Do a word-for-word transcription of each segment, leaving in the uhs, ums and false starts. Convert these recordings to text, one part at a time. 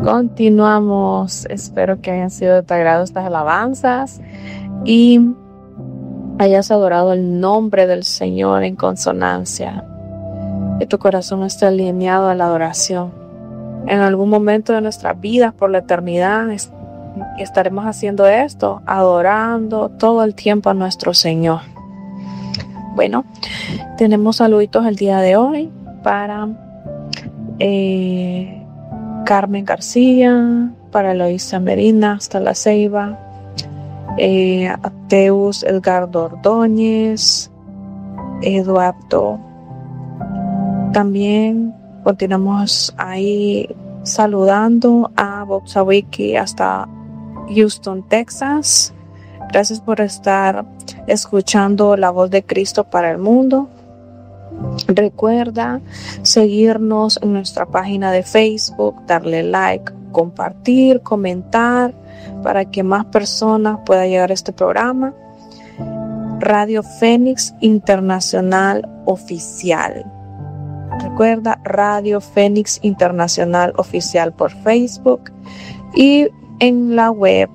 Continuamos. Espero que hayan sido de tu agrado estas alabanzas y hayas adorado el nombre del Señor en consonancia. Que tu corazón esté alineado a la adoración. En algún momento de nuestras vidas por la eternidad estaremos haciendo esto, adorando todo el tiempo a nuestro Señor. Bueno, tenemos saluditos el día de hoy para eh, Carmen García, para Eloísa Medina hasta La Ceiba, eh, Ateus Edgardo Ordóñez, Eduardo. También continuamos ahí saludando a Boxawiki hasta Houston, Texas. Gracias por estar escuchando la voz de Cristo para el mundo. Recuerda seguirnos en nuestra página de Facebook, darle like, compartir, comentar para que más personas puedan llegar a este programa. Radio Fénix Internacional Oficial. Recuerda, Radio Fénix Internacional Oficial por Facebook y en la web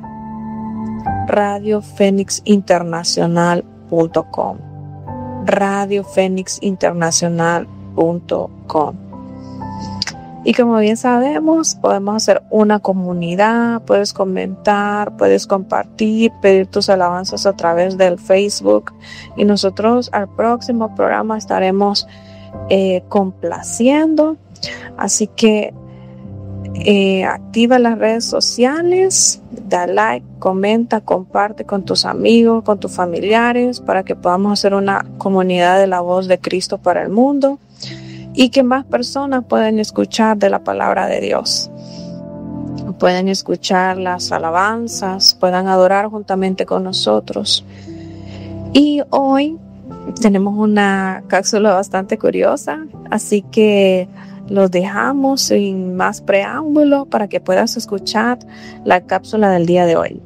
radio fénix internacional punto com. radio fénix internacional punto com. Y como bien sabemos, podemos hacer una comunidad, puedes comentar, puedes compartir, pedir tus alabanzas a través del Facebook y nosotros al próximo programa estaremos eh, complaciendo. Así que eh, activa las redes sociales, da like, comenta, comparte con tus amigos, con tus familiares para que podamos hacer una comunidad de la voz de Cristo para el mundo y que más personas puedan escuchar de la palabra de Dios, puedan escuchar las alabanzas, puedan adorar juntamente con nosotros. Y hoy tenemos una cápsula bastante curiosa, así que los dejamos sin más preámbulo para que puedas escuchar la cápsula del día de hoy.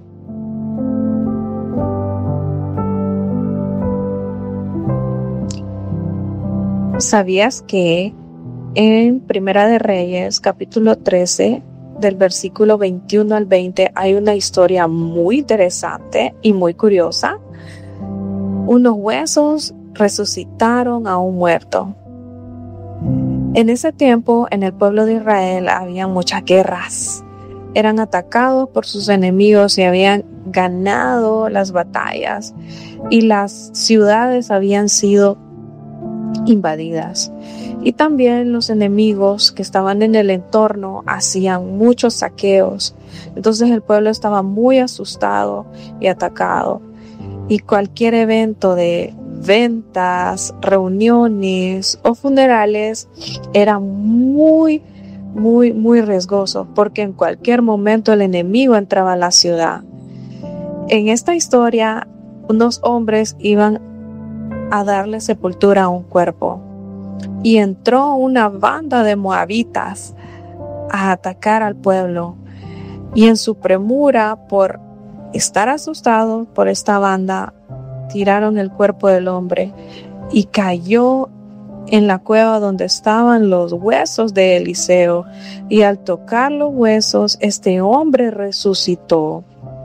¿Sabías que en Primera de Reyes, capítulo trece, del versículo veintiuno al veinte, hay una historia muy interesante y muy curiosa? Unos huesos resucitaron a un muerto. En ese tiempo, en el pueblo de Israel había muchas guerras. Eran atacados por sus enemigos y habían ganado las batallas. Y las ciudades habían sido invadidas. Y también los enemigos que estaban en el entorno hacían muchos saqueos. Entonces el pueblo estaba muy asustado y atacado. Y cualquier evento de ventas, reuniones o funerales era muy, muy, muy riesgoso porque en cualquier momento el enemigo entraba a la ciudad. En esta historia, unos hombres iban a darle sepultura a un cuerpo y entró una banda de moabitas a atacar al pueblo y en su premura por estar asustado por esta banda tiraron el cuerpo del hombre y cayó en la cueva donde estaban los huesos de Eliseo, y al tocar los huesos este hombre resucitó.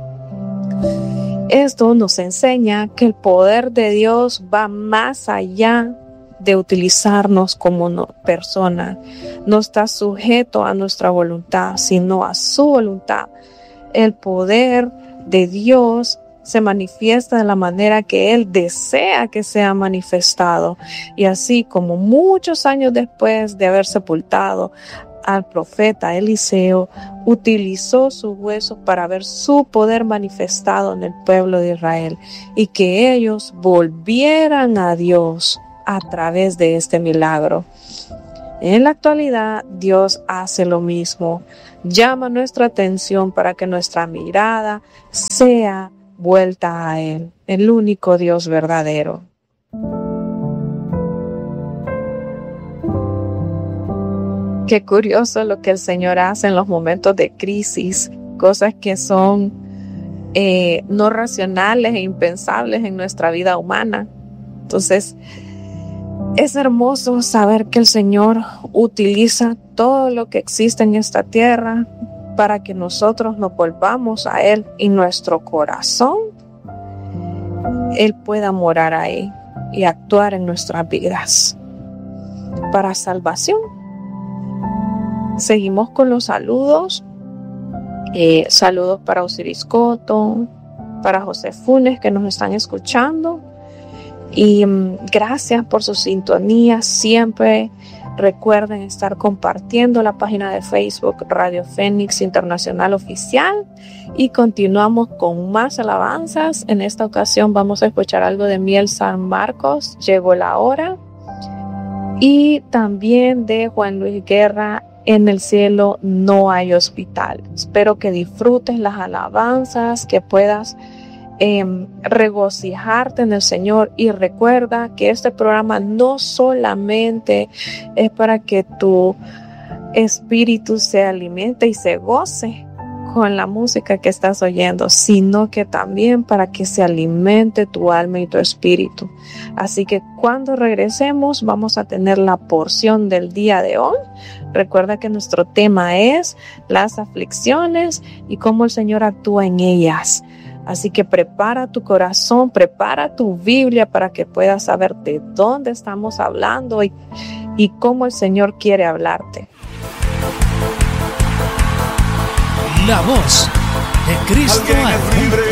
Esto nos enseña que el poder de Dios va más allá de utilizarnos como no, persona. No está sujeto a nuestra voluntad, sino a su voluntad. El poder de Dios se manifiesta de la manera que Él desea que sea manifestado. Y así como muchos años después de haber sepultado al profeta Eliseo, utilizó sus huesos para ver su poder manifestado en el pueblo de Israel y que ellos volvieran a Dios a través de este milagro. En la actualidad, Dios hace lo mismo. Llama nuestra atención para que nuestra mirada sea vuelta a Él, el único Dios verdadero. Qué curioso lo que el Señor hace en los momentos de crisis, cosas que son eh, no racionales e impensables en nuestra vida humana. Entonces, es hermoso saber que el Señor utiliza todo lo que existe en esta tierra para que nosotros nos volvamos a Él y nuestro corazón, Él pueda morar ahí y actuar en nuestras vidas para salvación. Seguimos con los saludos. Eh, saludos para Osiris Coto, para José Funes, que nos están escuchando. Y um, gracias por su sintonía. Siempre recuerden estar compartiendo la página de Facebook Radio Fénix Internacional Oficial. Y continuamos con más alabanzas. En esta ocasión vamos a escuchar algo de Miel San Marcos, Llegó la Hora. Y también de Juan Luis Guerra, En el cielo no hay hospital. Espero que disfrutes las alabanzas, que puedas eh, regocijarte en el Señor. Y recuerda que este programa no solamente es para que tu espíritu se alimente y se goce con la música que estás oyendo, sino que también para que se alimente tu alma y tu espíritu. Así que cuando regresemos vamos a tener la porción del día de hoy. Recuerda que nuestro tema es las aflicciones y cómo el Señor actúa en ellas. Así que prepara tu corazón, prepara tu Biblia para que puedas saber de dónde estamos hablando y, y cómo el Señor quiere hablarte. La voz de Cristo. Alguien es libre